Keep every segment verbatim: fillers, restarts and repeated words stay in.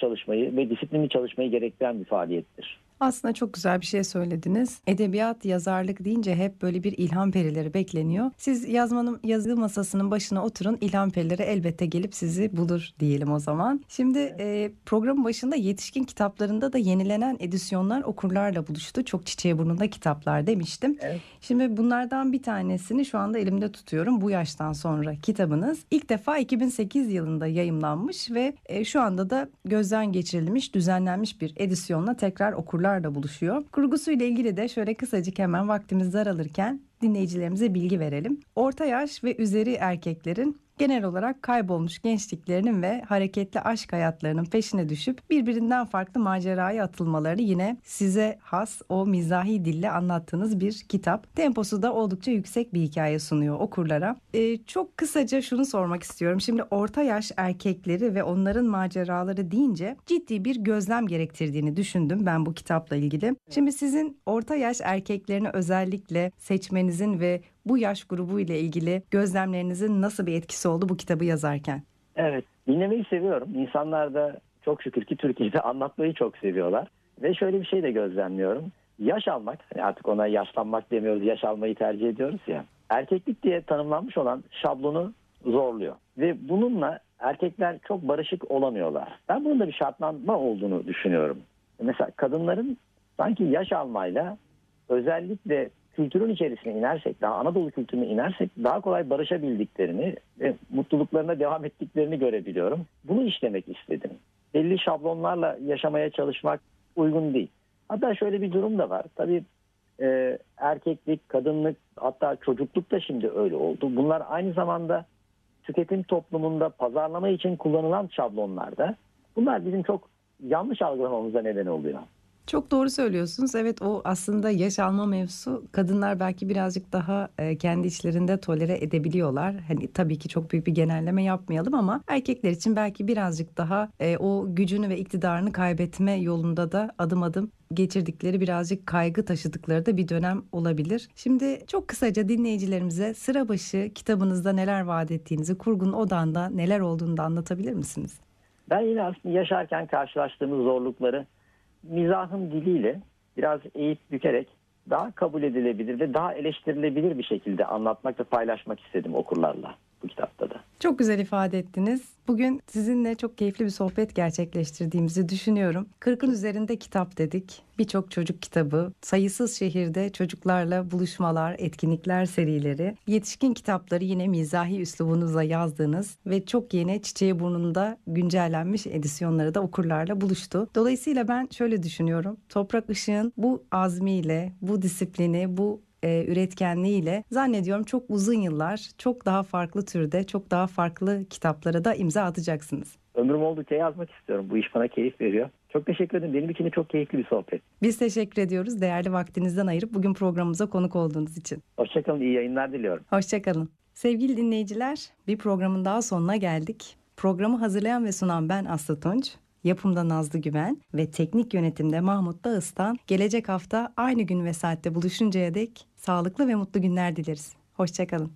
çalışmayı ve disiplinli çalışmayı gerektiren bir faaliyettir. Aslında çok güzel bir şey söylediniz. Edebiyat, yazarlık deyince hep böyle bir ilham perileri bekleniyor. Siz yazmanın yazı masasının başına oturun, ilham perileri elbette gelip sizi bulur diyelim o zaman. Şimdi e, programın başında yetişkin kitaplarında da yenilenen edisyonlar okurlarla buluştu. Çok çiçeği burnunda kitaplar demiştim. Evet. Şimdi bunlardan bir tanesini şu anda elimde tutuyorum. Bu yaştan sonra kitabınız ilk defa iki bin sekiz yılında yayımlanmış ve e, şu anda da gözden geçirilmiş, düzenlenmiş bir edisyonla tekrar okurlar da buluşuyor. Kurgusuyla ilgili de şöyle kısacık hemen vaktimiz daralırken dinleyicilerimize bilgi verelim. Orta yaş ve üzeri erkeklerin genel olarak kaybolmuş gençliklerinin ve hareketli aşk hayatlarının peşine düşüp birbirinden farklı maceraya atılmaları yine size has o mizahi dille anlattığınız bir kitap. Temposu da oldukça yüksek bir hikaye sunuyor okurlara. Ee, çok kısaca şunu sormak istiyorum. Şimdi orta yaş erkekleri ve onların maceraları deyince ciddi bir gözlem gerektirdiğini düşündüm ben bu kitapla ilgili. Şimdi sizin orta yaş erkeklerini özellikle seçmenizin ve bu yaş grubu ile ilgili gözlemlerinizin nasıl bir etkisi oldu bu kitabı yazarken? Evet, dinlemeyi seviyorum. İnsanlar da çok şükür ki Türkiye'de anlatmayı çok seviyorlar. Ve şöyle bir şey de gözlemliyorum. Yaş almak, hani artık ona yaşlanmak demiyoruz, yaş almayı tercih ediyoruz ya. Erkeklik diye tanımlanmış olan şablonu zorluyor. Ve bununla erkekler çok barışık olamıyorlar. Ben bunun da bir şartlanma olduğunu düşünüyorum. Mesela kadınların sanki yaş almayla özellikle kültürün içerisine inersek, daha Anadolu kültürüne inersek daha kolay barışabildiklerini ve mutluluklarına devam ettiklerini görebiliyorum. Bunu işlemek istedim. Belli şablonlarla yaşamaya çalışmak uygun değil. Hatta şöyle bir durum da var. Tabii e, erkeklik, kadınlık, hatta çocukluk da şimdi öyle oldu. Bunlar aynı zamanda tüketim toplumunda pazarlama için kullanılan şablonlarda. Bunlar bizim çok yanlış algılamamıza neden oluyor. Çok doğru söylüyorsunuz. Evet, o aslında yaş alma mevzusu kadınlar belki birazcık daha e, kendi içlerinde tolere edebiliyorlar. Hani tabii ki çok büyük bir genelleme yapmayalım ama erkekler için belki birazcık daha e, o gücünü ve iktidarını kaybetme yolunda da adım adım geçirdikleri birazcık kaygı taşıdıkları da bir dönem olabilir. Şimdi çok kısaca dinleyicilerimize sıra başı kitabınızda neler vaat ettiğinizi, kurgunun odağında neler olduğunu da anlatabilir misiniz? Ben yine aslında yaşarken karşılaştığımız zorlukları mizahın diliyle biraz eğip bükerek daha kabul edilebilir ve daha eleştirilebilir bir şekilde anlatmak ve paylaşmak istedim okurlarla bu kitapta da. Çok güzel ifade ettiniz. Bugün sizinle çok keyifli bir sohbet gerçekleştirdiğimizi düşünüyorum. kırkın üzerinde kitap dedik. Birçok çocuk kitabı, sayısız şehirde çocuklarla buluşmalar, etkinlikler serileri, yetişkin kitapları yine mizahi üslubunuzla yazdığınız ve çok yeni çiçeği burnunda güncellenmiş edisyonları da okurlarla buluştu. Dolayısıyla ben şöyle düşünüyorum. Toprak Işık'ın bu azmiyle, bu disiplini, bu e, üretkenliğiyle zannediyorum çok uzun yıllar, çok daha farklı türde, çok daha farklı kitaplara da imza atacaksınız. Ömrüm oldukça yazmak istiyorum. Bu iş bana keyif veriyor. Çok teşekkür ederim. Benim için de çok keyifli bir sohbet. Biz teşekkür ediyoruz değerli vaktinizden ayırıp bugün programımıza konuk olduğunuz için. Hoşçakalın, iyi yayınlar diliyorum. Hoşçakalın. Sevgili dinleyiciler, bir programın daha sonuna geldik. Programı hazırlayan ve sunan ben Aslı Tunç. Yapımda Nazlı Güven ve teknik yönetimde Mahmut Dağıstan. Gelecek hafta aynı gün ve saatte buluşuncaya dek sağlıklı ve mutlu günler dileriz. Hoşçakalın.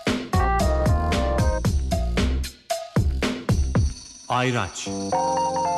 Ayraç.